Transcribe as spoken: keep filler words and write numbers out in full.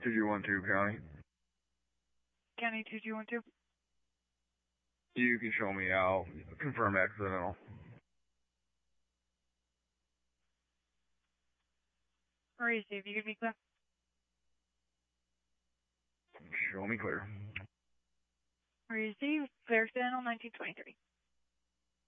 two two one two County. County two two one two. You can show me out. Confirm accidental. Receive. You can be clear. Show me clear. Receive. Clear accidental nineteen twenty-three.